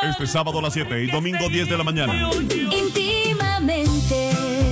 Este sábado a las 7 y domingo 10 de la mañana. Íntimamente.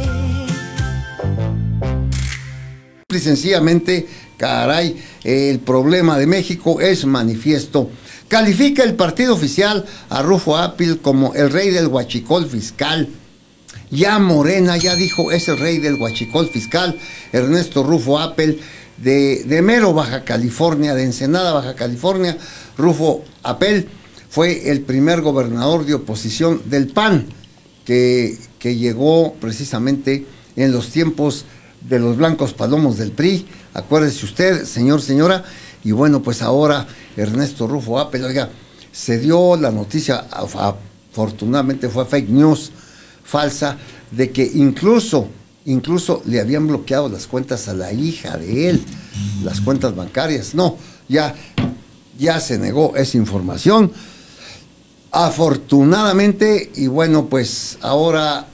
Y sencillamente, caray, el problema de México es manifiesto. Califica el partido oficial a Rufo Appel como el rey del huachicol fiscal. Ya Morena ya dijo, es el rey del huachicol fiscal. Ernesto Rufo Appel de Mero, Baja California, de Ensenada, Baja California. Rufo Appel fue el primer gobernador de oposición del PAN que llegó precisamente en los tiempos de los blancos palomos del PRI. Acuérdese usted, señor, señora. Y bueno, pues ahora Ernesto Rufo Appel, oiga, se dio la noticia, afortunadamente fue fake news, falsa, de que incluso le habían bloqueado las cuentas a la hija de él, las cuentas bancarias. No, ya se negó esa información, afortunadamente. Y bueno, pues ahora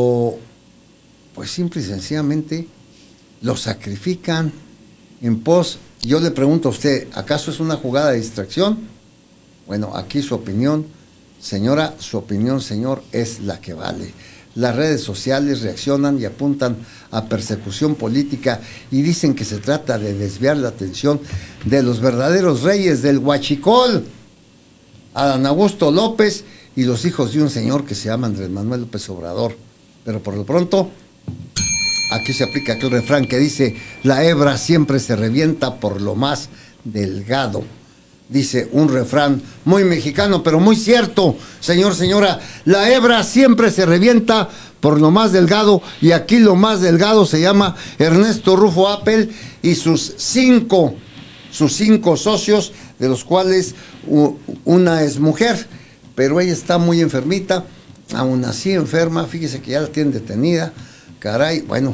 pues simple y sencillamente lo sacrifican en pos. Yo le pregunto a usted, ¿acaso es una jugada de distracción? Bueno, aquí su opinión, señora, su opinión, señor, es la que vale. Las redes sociales reaccionan y apuntan a persecución política y dicen que se trata de desviar la atención de los verdaderos reyes del huachicol, Adán Augusto López y los hijos de un señor que se llama Andrés Manuel López Obrador. Pero por lo pronto, aquí se aplica aquel refrán que dice, la hebra siempre se revienta por lo más delgado. Dice un refrán muy mexicano, pero muy cierto, señor, señora. La hebra siempre se revienta por lo más delgado, y aquí lo más delgado se llama Ernesto Rufo Appel y sus cinco socios, de los cuales una es mujer, pero ella está muy enfermita, aún así enferma, fíjese que ya la tienen detenida. Caray, bueno,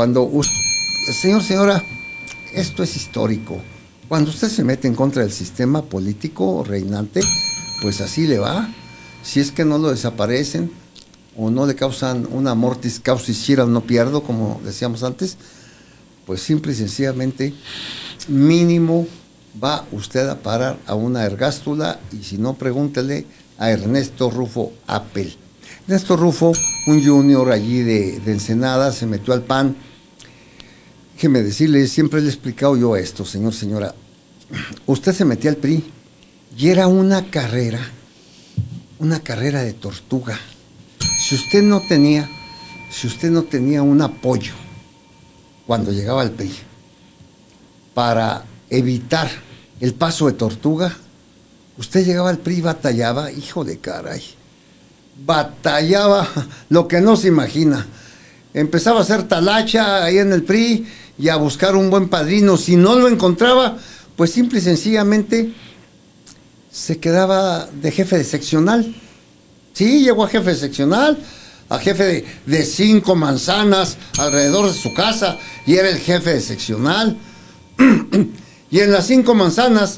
señor, señora, esto es histórico. Cuando usted se mete en contra del sistema político reinante, pues así le va. Si es que no lo desaparecen o no le causan una mortis causis cira no pierdo, como decíamos antes, pues simple y sencillamente, mínimo va usted a parar a una ergástula, y si no, pregúntele a Ernesto Rufo Appel. Ernesto Rufo, un junior allí de Ensenada, se metió al PAN. Déjeme decirle, siempre le he explicado yo esto, señor, señora. Usted se metía al PRI y era una carrera de tortuga. Si usted no tenía un apoyo cuando llegaba al PRI para evitar el paso de tortuga, usted llegaba al PRI y batallaba, hijo de caray, batallaba lo que no se imagina. Empezaba a hacer talacha ahí en el PRI y a buscar un buen padrino. Si no lo encontraba, pues simple y sencillamente se quedaba de jefe de seccional. Sí, llegó a jefe de seccional, a jefe de 5 manzanas alrededor de su casa, y era el jefe de seccional. Y en las 5 manzanas,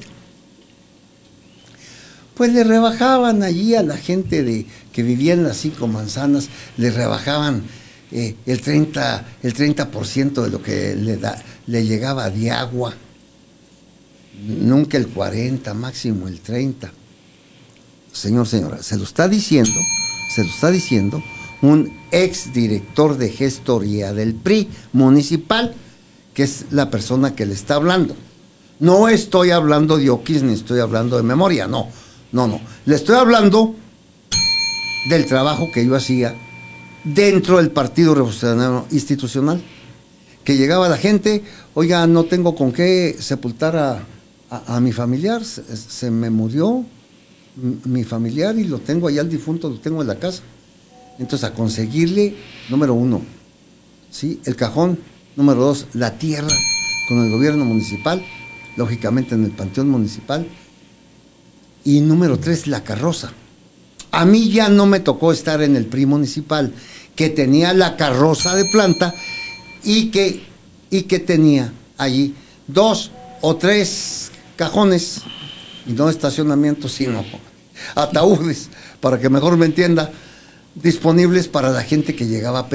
pues le rebajaban allí a la gente que vivía en las 5 manzanas, le rebajaban el 30% de lo que le llegaba de agua. Nunca el 40, máximo el 30. Señor, señora, se lo está diciendo un ex director de gestoría del PRI municipal, que es la persona que le está hablando. No estoy hablando de oquis, ni estoy hablando de memoria, no. Le estoy hablando del trabajo que yo hacía dentro del Partido Revolucionario Institucional, que llegaba la gente, oiga, no tengo con qué sepultar a mi familiar, se me murió mi familiar y lo tengo allá, el difunto lo tengo en la casa. Entonces, a conseguirle, número 1, ¿sí?, el cajón; número 2, la tierra con el gobierno municipal, lógicamente en el panteón municipal; y número 3, la carroza. A mí ya no me tocó estar en el PRI municipal, que tenía la carroza de planta y que tenía allí 2 o 3 cajones, y no estacionamientos, sino ataúdes, para que mejor me entienda, disponibles para la gente que llegaba a pedir.